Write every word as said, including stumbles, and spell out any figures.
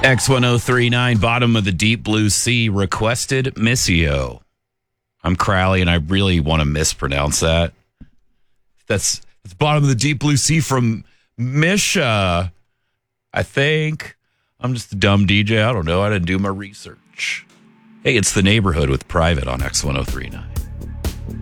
X ten thirty-nine, bottom of the deep blue sea, requested Missio. I'm Crowley, and I really want to mispronounce that. That's, that's bottom of the deep blue sea from Misha. I think. I'm just a dumb D J. I don't know. I didn't do my research. Hey, it's The Neighborhood with Private on X ten thirty-nine.